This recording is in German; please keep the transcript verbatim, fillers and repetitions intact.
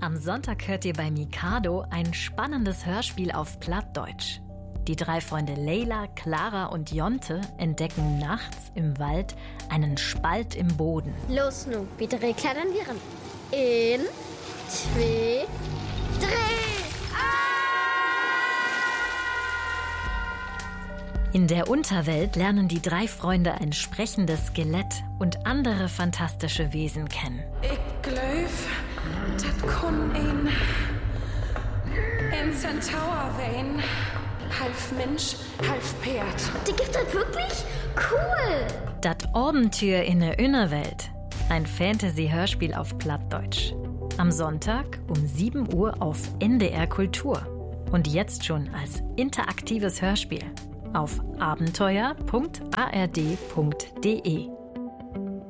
Am Sonntag hört ihr bei Mikado ein spannendes Hörspiel auf Plattdeutsch. Die drei Freunde Leila, Clara und Jonte entdecken nachts im Wald einen Spalt im Boden. Los nu, bitte klettern wir ran. In, zwei, drei. In der Unterwelt lernen die drei Freunde ein sprechendes Skelett und andere fantastische Wesen kennen. Ich glaub, das kann ein, ein Centaur sein. Halb Mensch, halb Pferd. Die gibt es wirklich? Cool! Dat Abenteuer in der Innerwelt. Ein Fantasy-Hörspiel auf Plattdeutsch. Am Sonntag um sieben Uhr auf N D R Kultur. Und jetzt schon als interaktives Hörspiel auf abenteuer punkt a r d punkt d e.